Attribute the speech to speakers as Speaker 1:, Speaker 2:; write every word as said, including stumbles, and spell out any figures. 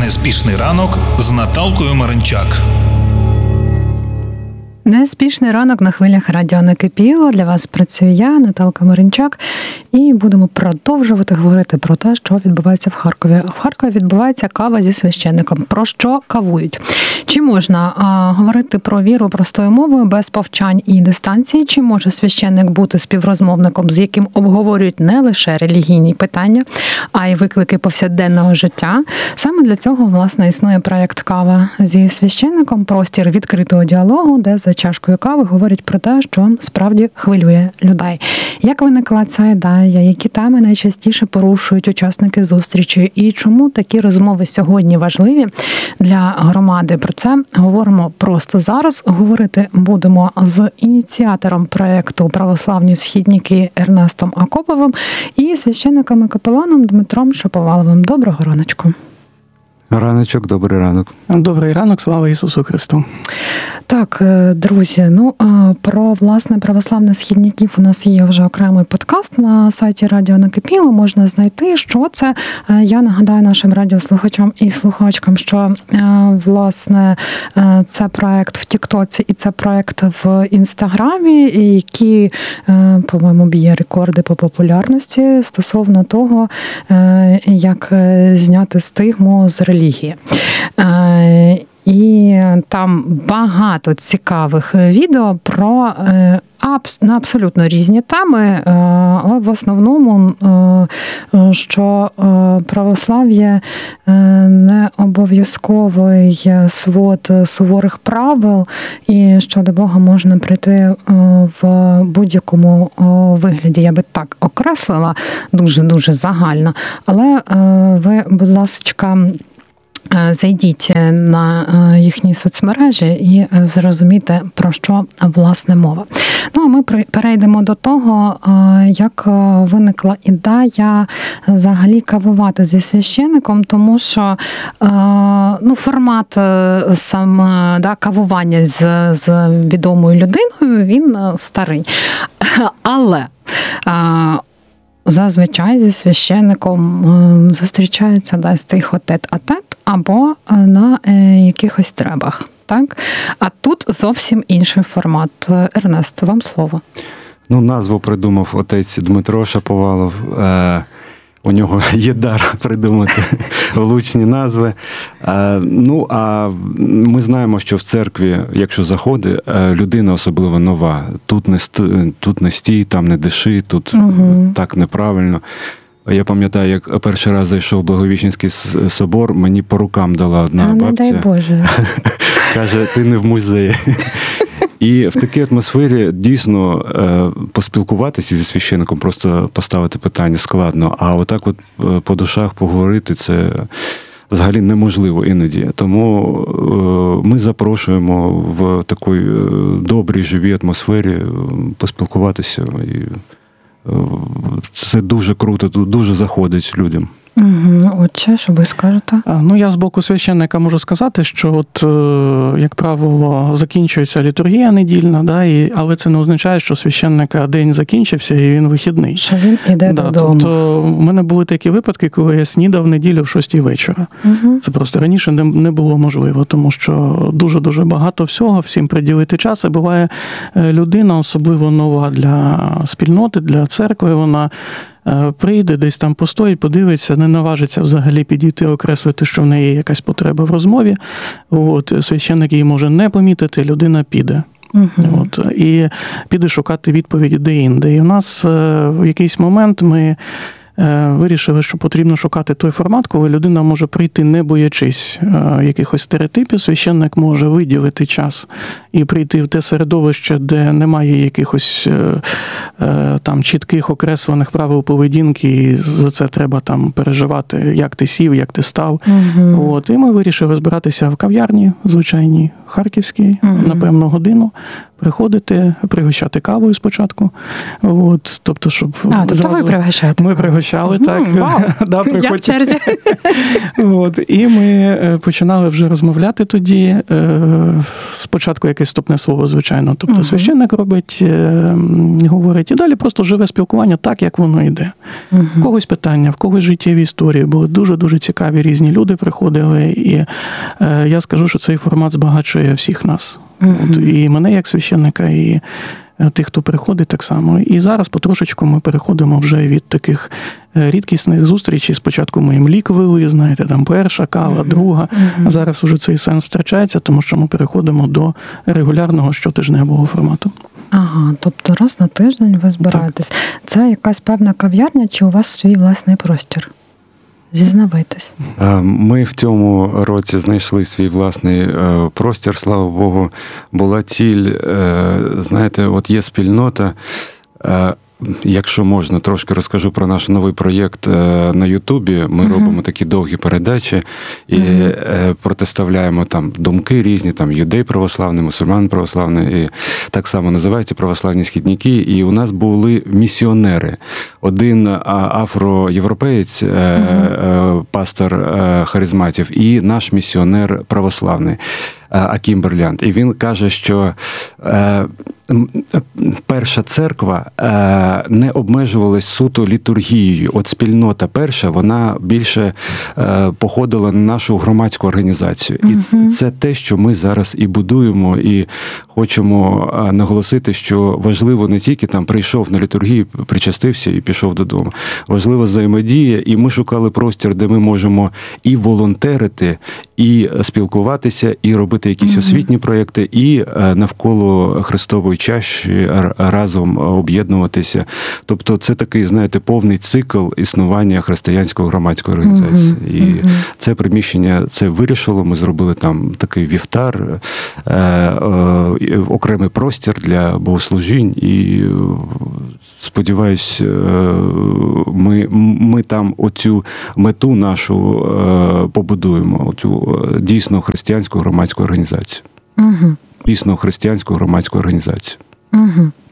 Speaker 1: Неспішний ранок з Наталкою Маринчак.
Speaker 2: Неспішний ранок на хвилях радіо «Накипіло». Для вас працюю я, Наталка Маринчак, і будемо продовжувати говорити про те, що відбувається в Харкові. В Харкові відбувається кава зі священником. Про що кавують? Чи можна а, говорити про віру простою мовою без повчань і дистанції? Чи може священник бути співрозмовником, з яким обговорюють не лише релігійні питання, а й виклики повсякденного життя? Саме для цього, власне, існує проєкт «Кава зі священником», простір відкритого діалогу, де за чашкою кави говорять про те, що справді хвилює людей. Як виникла ця ідея, які теми найчастіше порушують учасники зустрічі і чому такі розмови сьогодні важливі для громади? Про це говоримо просто зараз. Говорити будемо з ініціатором проєкту «Православні східники» Ернестом Акоповим і священником і капеланом Дмитром Шаповаловим. Доброго раночку.
Speaker 3: Раночок, добрий ранок.
Speaker 4: Добрий ранок, слава Ісусу Христу.
Speaker 2: Так, друзі, ну про, власне, православних східників у нас є вже окремий подкаст на сайті Радіо Накипіло. Можна знайти, що це. Я нагадаю нашим радіослухачам і слухачкам, що, власне, це проект в Тіктоці і це проект в Інстаграмі, який, по-моєму, б'є рекорди по популярності стосовно того, як зняти стигму з релігії. І там багато цікавих відео про на абсолютно різні теми, але в основному, що православ'я не обов'язковий свод суворих правил, і що до Бога можна прийти в будь-якому вигляді. Я би так окреслила, дуже-дуже загально. Але ви, будь ласка, зайдіть на їхні соцмережі і зрозумійте, про що, власне, мова. Ну, а ми перейдемо до того, як виникла ідея взагалі кавувати зі священником, тому що ну, формат сам да, кавування з, з відомою людиною, він старий. Але зазвичай зі священником зустрічаються десь тихо тет-а-тет або на якихось требах. Так? А тут зовсім інший формат. Ернест, вам слово.
Speaker 3: Ну, назву придумав отець Дмитро Шаповалов. Е, у нього є дар придумати влучні назви. Е, ну, а ми знаємо, що в церкві, якщо заходить, людина особливо нова. Тут не, тут не стій, там не диши, тут угу. так неправильно. Я пам'ятаю, як перший раз зайшов в Благовіщенський собор, мені по рукам дала одна
Speaker 2: Та,
Speaker 3: бабця.
Speaker 2: Не дай Боже.
Speaker 3: Каже, ти не в музеї. І в такій атмосфері дійсно поспілкуватися зі священником, просто поставити питання складно, а отак от по душах поговорити, це взагалі неможливо іноді. Тому ми запрошуємо в такій добрій, живій атмосфері поспілкуватися. І це дуже круто, дуже заходить людям.
Speaker 2: Угу. Отче, що ви скажете?
Speaker 4: Ну, я з боку священника можу сказати, що от, як правило, закінчується літургія недільна, да, і, але це не означає, що священника день закінчився і він вихідний.
Speaker 2: Що він іде
Speaker 4: да,
Speaker 2: додому.
Speaker 4: Тобто в мене були такі випадки, коли я снідав в неділю в шостій вечора. Угу. Це просто раніше не, не було можливо, тому що дуже-дуже багато всього, всім приділити час. І буває людина, особливо нова для спільноти, для церкви, вона прийде, десь там постоїть, подивиться, не наважиться взагалі підійти, окреслити, що в неї є якась потреба в розмові. От, священник її може не помітити, людина піде. Uh-huh. От, і піде шукати відповіді де-інде. І в нас в якийсь момент ми вирішили, що потрібно шукати той формат, коли людина може прийти, не боячись якихось стереотипів. Священник може виділити час і прийти в те середовище, де немає якихось там чітких окреслених правил поведінки, і за це треба там переживати, як ти сів, як ти став. Uh-huh. От, і ми вирішили збиратися в кав'ярні звичайній, харківській, uh-huh. на певну годину, приходити, пригощати кавою спочатку. От, тобто, щоб
Speaker 2: А, тобто
Speaker 4: зразу...
Speaker 2: ви пригощаєте?
Speaker 4: Ми пригощали,
Speaker 2: Угу,
Speaker 4: так.
Speaker 2: Вау.
Speaker 4: Да,
Speaker 2: Я в черзі.
Speaker 4: От, і ми починали вже розмовляти тоді. Спочатку якесь вступне слово, звичайно. Тобто угу. священник робить, говорить, і далі просто живе спілкування так, як воно йде. Угу. В когось питання, в когось життєві історії, бо дуже-дуже цікаві різні люди приходили. І я скажу, що цей формат збагачує всіх нас. Угу. От, і мене як священника, і тих, хто приходить так само. І зараз потрошечку ми переходимо вже від таких рідкісних зустрічей. Спочатку ми їм лік вели, знаєте, там перша кава, mm-hmm. друга. Mm-hmm. А зараз уже цей сенс втрачається, тому що ми переходимо до регулярного щотижневого формату.
Speaker 2: Ага, тобто раз на тиждень ви збираєтесь. Так. Це якась певна кав'ярня, чи у вас свій власний простір? Зізнавайтесь.
Speaker 3: Ми в цьому році знайшли свій власний простір, слава Богу. Була ціль, знаєте, от є спільнота. Якщо можна, трошки розкажу про наш новий проєкт на Ютубі. Ми uh-huh. робимо такі довгі передачі і uh-huh. протиставляємо там думки різні, там юдей православний, мусульман православний, і так само називаються православні східники. І у нас були місіонери. Один афроєвропеєць, uh-huh. пастор харизматів, і наш місіонер православний Акім Берлянд. І він каже, що е, перша церква е, не обмежувалась суто літургією. От спільнота перша, вона більше е, походила на нашу громадську організацію. І uh-huh. це те, що ми зараз і будуємо, і хочемо наголосити, що важливо не тільки там прийшов на літургію, причастився і пішов додому. Важлива взаємодія, і ми шукали простір, де ми можемо і волонтерити, і спілкуватися, і робити якісь освітні проєкти, і навколо Христової чаші разом об'єднуватися. Тобто це такий, знаєте, повний цикл існування християнської громадської організації. Uh-huh. І uh-huh. це приміщення, це вирішило, ми зробили там такий вівтар, е, е, окремий простір для богослужінь, і сподіваюсь, ми, ми там оцю мету нашу побудуємо, оцю дійсно християнську громадську організацію.
Speaker 2: Угу.
Speaker 3: Дійсно християнську громадську організацію.
Speaker 2: Угу.